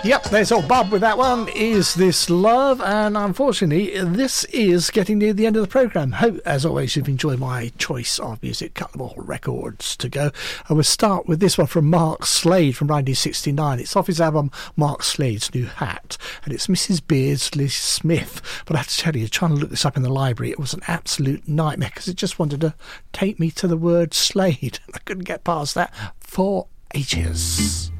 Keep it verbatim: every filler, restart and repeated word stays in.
Yep, there's old Bob with that one. Is This Love? And unfortunately, this is getting near the end of the programme. Hope, as always, you've enjoyed my choice of music. Couple of more records to go. I will start with this one from Mark Slade from nineteen sixty-nine. It's off his album Mark Slade's New Hat, and it's Missus Beardsley Smith. But I have to tell you, trying to look this up in the library, it was an absolute nightmare because it just wanted to take me to the word Slade. I couldn't get past that for ages.